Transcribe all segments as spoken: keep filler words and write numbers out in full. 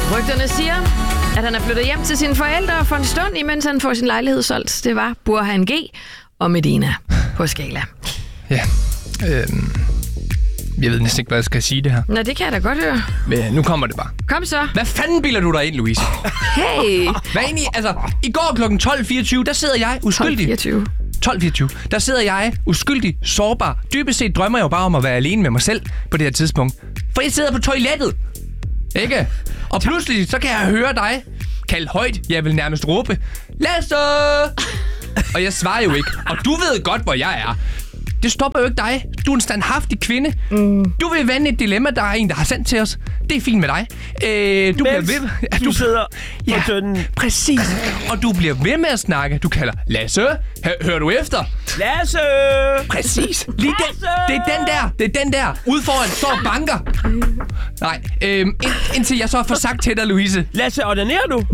Rygterne siger, at han er flyttet hjem til sine forældre for en stund, imens han får sin lejlighed solgt. Det var Burhan G. og Medina på Skala. Ja, øhm, jeg ved næsten ikke, hvad jeg skal sige det her. Nå, det kan jeg da godt høre. Men nu kommer det bare. Kom så. Hvad fanden bilder du dig ind, Louise? Hey. Hvad egentlig? Altså, i går klokken tolv fireogtyve, der sidder jeg uskyldig. tolv fireogtyve. tolv fireogtyve. Der sidder jeg uskyldig, sårbar. Dybest set drømmer jeg jo bare om at være alene med mig selv på det her tidspunkt. For jeg sidder på toilettet. Ikke? Og pludselig, så kan jeg høre dig kalde højt. Jeg vil nærmest råbe, Lasse! Og jeg svarer jo ikke. Og du ved godt, hvor jeg er. Det stopper jo ikke dig. Du er en standhaftig kvinde. Mm. Du vil vende et dilemma, der er en, der har sendt til os. Det er fint med dig. Øh, du Mens bliver ved. Ja, du, du sidder ja, på tønden. Præcis. Og du bliver ved med at snakke. Du kalder Lasse. Hør, hører du efter? Lasse! Præcis. Lige den, det er den der. Det er den der. Ude foran står og banker. Nej, øh, ind, indtil jeg så får sagt til dig, Louise. Lasse, ordinerer du?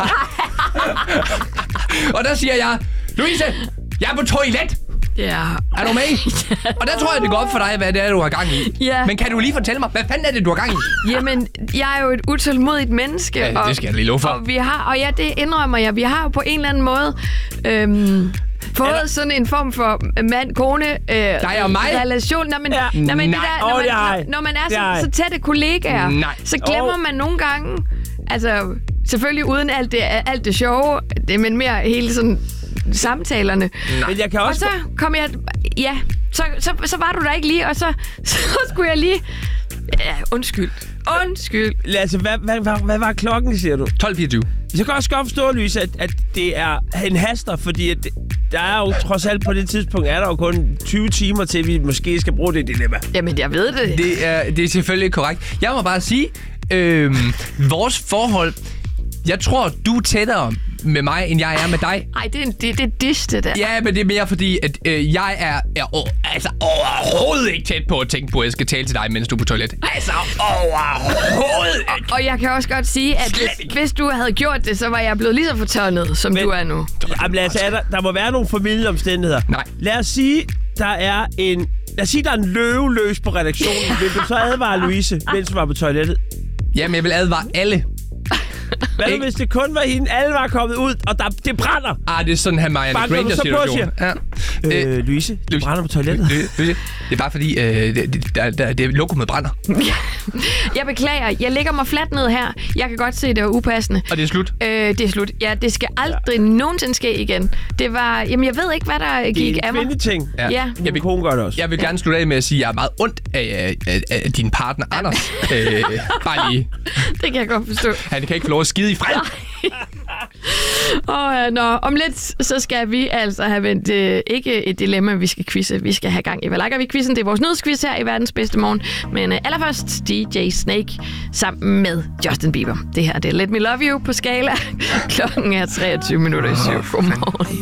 Og der siger jeg, Louise, jeg er på toilet. Ja. Er du med? Og der tror jeg, det går op for dig, hvad det er, du har gang i. Ja. Men kan du lige fortælle mig, hvad fanden er det, du har gang i? Jamen, jeg er jo et utålmodigt menneske. Ja, og, det skal jeg lige love for. Og, vi har, og ja, det indrømmer jeg. Vi har jo på en eller anden måde øhm, fået der... sådan en form for mand-kone øh, dig og mig? relation. Når man, ja. når man, Nej. det der, når, Oh, man, nej. når, når man er Nej. så, så tætte kollegaer, Nej. så glemmer Oh. man nogle gange, altså selvfølgelig uden alt det, alt det sjove, det, men mere hele sådan samtalerne. Nej. Men jeg kan Og også... så kom jeg... Ja, så, så, så var du der ikke lige, og så, så skulle jeg lige... Ja, undskyld. Undskyld. Lasse, hvad, hvad, hvad, hvad var klokken, siger du? tolv fireogtyve. Jeg kan også godt forstå, Louise, at, at det er en haster, fordi at det, der er jo trods alt på det tidspunkt, er der jo kun tyve timer til, vi måske skal bruge det dilemma. Jamen, jeg ved det. Det er, det er selvfølgelig korrekt. Jeg må bare sige, øh, vores forhold... Jeg tror, du er tættere med mig, end jeg er med dig. Ej, det er det, det, det dish, det der. Ja, men det er mere fordi, at øh, jeg er, er oh, altså overhovedet ikke tæt på at tænke på, at jeg skal tale til dig, mens du er på toilet. Altså overhovedet ikke. Og jeg kan også godt sige, at hvis, hvis du havde gjort det, så var jeg blevet lige så fortørnet, som Men- du er nu. Jamen, Lasse, er der, der må være nogle familieomstændigheder. Nej. Lad os sige, der er en... Lad os sige, der er en løve løs på redaktionen. Vil du så advare Louise, mens hun var på toilettet? Jamen, jeg vil advare alle. Hvad nu, Ikke? hvis det kun var hende, alle var kommet ud, og der, det brænder? Ah, det er sådan her Marianne Banker du så på, Granger-situation. Ja. Øh, øh Louise, det brænder på toilettet. Det, det, det er bare fordi, øh, det, det, der, der, det lokummet brænder. Jeg beklager, jeg lægger mig fladt ned her. Jeg kan godt se, det var upassende. Og det er slut. Øh, det er slut. Ja, det skal aldrig ja. nogensinde ske igen. Det var... Jamen, jeg ved ikke, hvad der gik Det er af en mig. kvindeting. Ja. Ja. Min kone gør det også. Jeg vil gerne slutte af med at sige, at jeg er meget ondt af, af, af din partner, Anders. øh, bare lige. Det kan jeg godt forstå. Han kan ikke få lov at skide i fred. Og nå, om lidt, så skal vi altså have vendt øh, ikke et dilemma, vi skal quizze. Vi skal have gang i. Hvad lakker vi quizzen? Det er vores nyhedsquiz her i Verdens Bedste Morgen. Men øh, allerførst D J Snake sammen med Justin Bieber. Det her, det er Let Me Love You på Skala. Klokken er treogtyve minutter i syv. Godmorgen.